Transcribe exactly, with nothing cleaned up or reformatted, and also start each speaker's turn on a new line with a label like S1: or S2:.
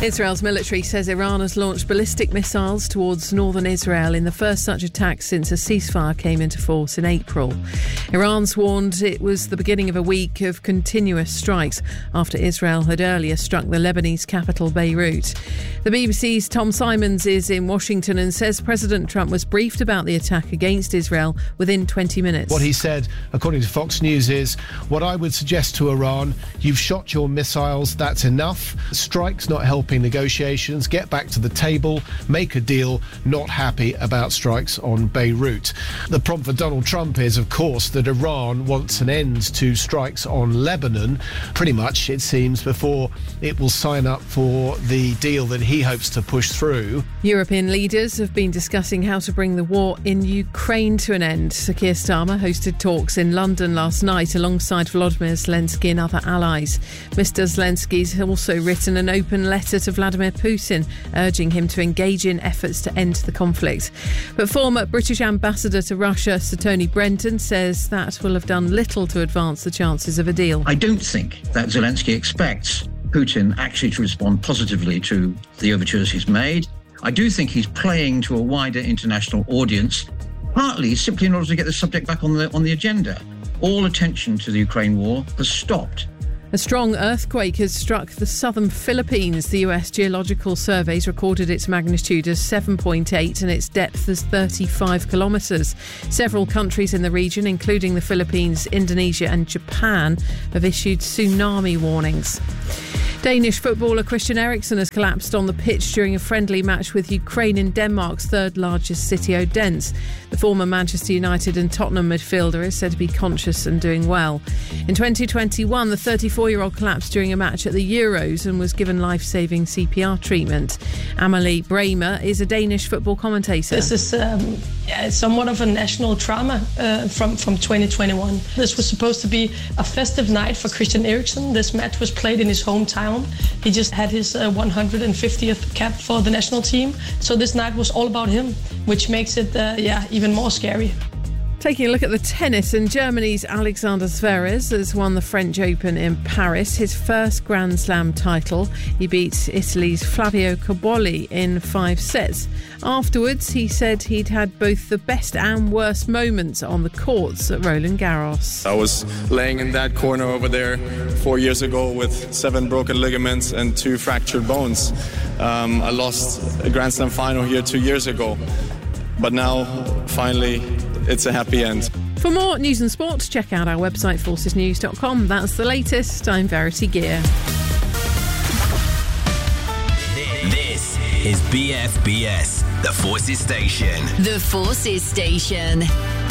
S1: Israel's military says Iran has launched ballistic missiles towards northern Israel in the first such attack since a ceasefire came into force in April. Iran's warned it was the beginning of a week of continuous strikes after Israel had earlier struck the Lebanese capital Beirut. The B B C's Tom Simons is in Washington and says President Trump was briefed about the attack against Israel within twenty minutes.
S2: What he said, according to Fox News, is, what I would suggest to Iran, you've shot your missiles, that's enough. Strikes not helping negotiations, get back to the table, make a deal, not happy about strikes on Beirut. The problem for Donald Trump is, of course, that Iran wants an end to strikes on Lebanon, pretty much, it seems, before it will sign up for the deal that he hopes to push through.
S1: European leaders have been discussing how to bring the war in Ukraine to an end. Sir Keir Starmer hosted talks in London last night alongside Volodymyr Zelensky and other allies. Mister Zelensky's also written an open letter to Vladimir Putin, urging him to engage in efforts to end the conflict. But former British ambassador to Russia, Sir Tony Brenton, says that will have done little to advance the chances of a deal.
S3: I don't think that Zelensky expects Putin actually to respond positively to the overtures he's made. I do think he's playing to a wider international audience, partly simply in order to get the subject back on the on the agenda. All attention to the Ukraine war has stopped.
S1: A strong earthquake has struck the southern Philippines. The U S Geological Surveys recorded its magnitude as seven point eight and its depth as thirty-five kilometres. Several countries in the region, including the Philippines, Indonesia and Japan, have issued tsunami warnings. Danish footballer Christian Eriksen has collapsed on the pitch during a friendly match with Ukraine in Denmark's third largest city, Odense. The former Manchester United and Tottenham midfielder is said to be conscious and doing well. In twenty twenty-one, the thirty-four-year-old collapsed during a match at the Euros and was given life-saving C P R treatment. Amelie Bremer is a Danish football commentator.
S4: This is um, yeah, somewhat of a national trauma uh, from, from twenty twenty-one. This was supposed to be a festive night for Christian Eriksen. This match was played in his hometown. He just had his uh, one hundred fiftieth cap for the national team. So this night was all about him, which makes it uh, yeah even more scary.
S1: Taking a look at the tennis, and Germany's Alexander Zverev has won the French Open in Paris, his first Grand Slam title. He beat Italy's Flavio Cobolli in five sets. Afterwards, he said he'd had both the best and worst moments on the courts at Roland Garros.
S5: I was laying in that corner over there four years ago with seven broken ligaments and two fractured bones. Um, I lost a Grand Slam final here two years ago. But now, finally, it's a happy end.
S1: For more news and sports, check out our website, forces news dot com. That's the latest. I'm Verity Gear.
S6: This is B F B S, the Forces Station.
S7: The Forces Station.